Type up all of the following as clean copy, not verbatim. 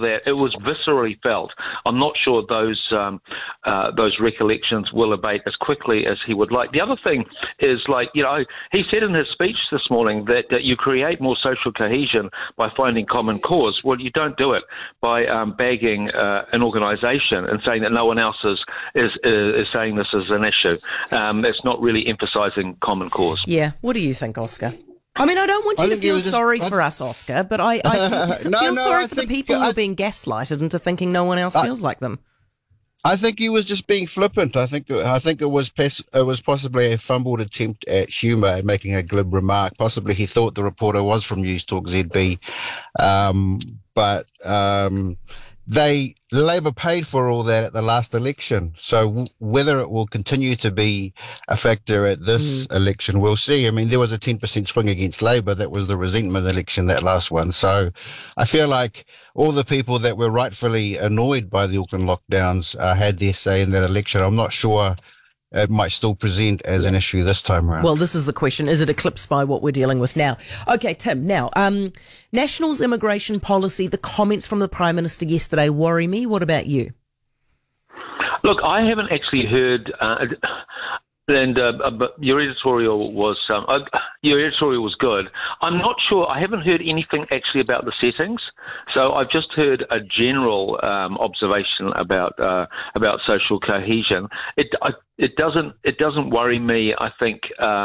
that it was viscerally felt. I'm not sure those recollections will abate as quickly as he would like. The other thing is, he said in his speech this morning that you create more social cohesion by finding common cause. Well, you don't do it by bagging an organisation and saying that no one else is saying this is an issue. It's not really emphasising common cause. Yeah. What do you think, Oscar? I mean, I don't want you to feel sorry for us, Oscar, but I feel sorry for the people who are being gaslighted into thinking no one else feels like them. I think he was just being flippant. I think it was possibly a fumbled attempt at humour and making a glib remark. Possibly he thought the reporter was from News Talk ZB, but Labour paid for all that at the last election. So whether it will continue to be a factor at this election, we'll see. I mean, there was a 10% swing against Labour. That was the resentment election, that last one. So I feel like all the people that were rightfully annoyed by the Auckland lockdowns had their say in that election. I'm not sure it might still present as an issue this time around. Well, this is the question. Is it eclipsed by what we're dealing with now? Okay, Tim, now, National's immigration policy, the comments from the Prime Minister yesterday worry me. What about you? Look, I haven't actually heard... but your editorial was good. I'm not sure. I haven't heard anything actually about the settings. So I've just heard a general observation about social cohesion. It doesn't worry me, I think,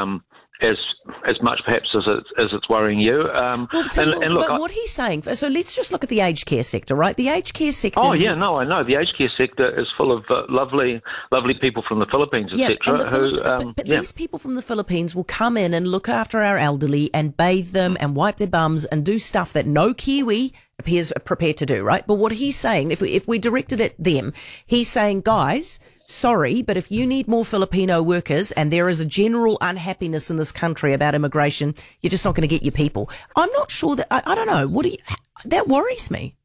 as much perhaps as it's worrying you. What he's saying, so let's just look at the aged care sector, right? The aged care sector... Oh, yeah, no, I know. The aged care sector is full of lovely people from the Philippines, etc. These people from the Philippines will come in and look after our elderly and bathe them and wipe their bums and do stuff that no Kiwi appears prepared to do, right? But what he's saying, if we directed at them, he's saying, guys... Sorry, but if you need more Filipino workers and there is a general unhappiness in this country about immigration, you're just not going to get your people. I'm not sure that, I don't know, that worries me.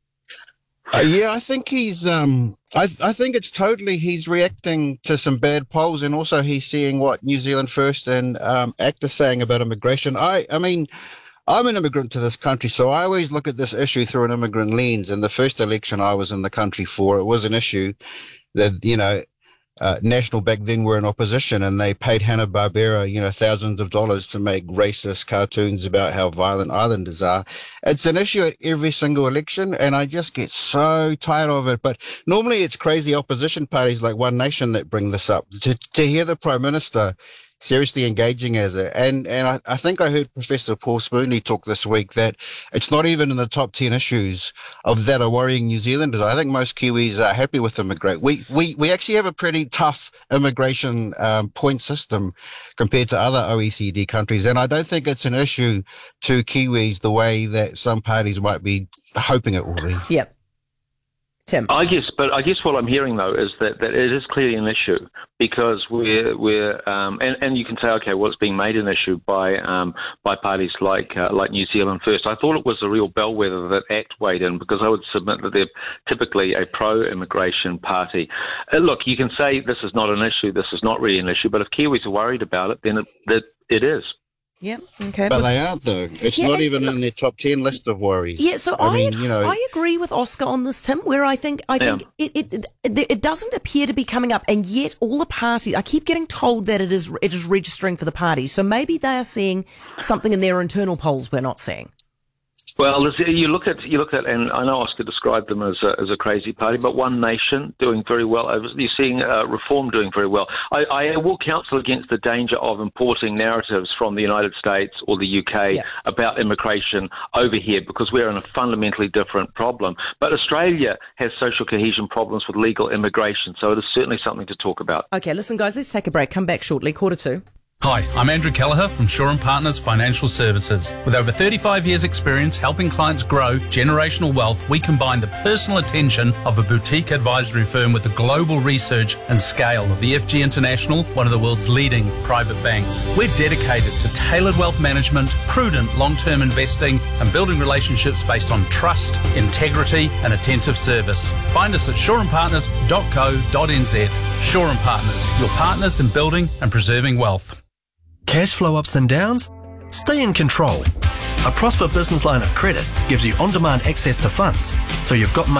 I think he's, I think it's totally, he's reacting to some bad polls, and also he's seeing what New Zealand First and ACT are saying about immigration. I mean, I'm an immigrant to this country, so I always look at this issue through an immigrant lens. And the first election I was in the country for, it was an issue that, National back then were in opposition, and they paid Hanna-Barbera, thousands of dollars to make racist cartoons about how violent islanders are. It's an issue at every single election, and I just get so tired of it. But normally it's crazy opposition parties like One Nation that bring this up. To hear the Prime Minister seriously engaging as it. And I think I heard Professor Paul Spoonley talk this week that it's not even in the top 10 issues of that are worrying New Zealanders. I think most Kiwis are happy with immigration. We actually have a pretty tough immigration point system compared to other OECD countries, and I don't think it's an issue to Kiwis the way that some parties might be hoping it will be. Yep. Tim. I guess what I'm hearing though is that it is clearly an issue, because we're and you can say, okay, well, it's being made an issue by parties like New Zealand First. I thought it was a real bellwether that ACT weighed in, because I would submit that they're typically a pro-immigration party. Look, you can say this is not an issue, this is not really an issue, but if Kiwis are worried about it, then it is. Yeah, okay. But they aren't, though. It's not even in their top 10 list of worries. Yeah, so I agree with Oscar on this, Tim, where I think it doesn't appear to be coming up, and yet all the parties, I keep getting told that it is registering for the parties. So maybe they are seeing something in their internal polls we're not seeing. Well, you look at, and I know Oscar described them as a crazy party, but One Nation doing very well. You're seeing Reform doing very well. I will counsel against the danger of importing narratives from the United States or the UK about immigration over here, because we're in a fundamentally different problem. But Australia has social cohesion problems with legal immigration, so it is certainly something to talk about. Okay, listen, guys, let's take a break. Come back shortly, 1:45. Hi, I'm Andrew Kelleher from Shaw & Partners Financial Services. With over 35 years' experience helping clients grow generational wealth, we combine the personal attention of a boutique advisory firm with the global research and scale of the FG International, one of the world's leading private banks. We're dedicated to tailored wealth management, prudent long-term investing, and building relationships based on trust, integrity, and attentive service. Find us at shawandpartners.co.nz. Shaw & Partners, your partners in building and preserving wealth. Cash flow ups and downs? Stay in control. A Prosper Business Line of Credit gives you on-demand access to funds, so you've got money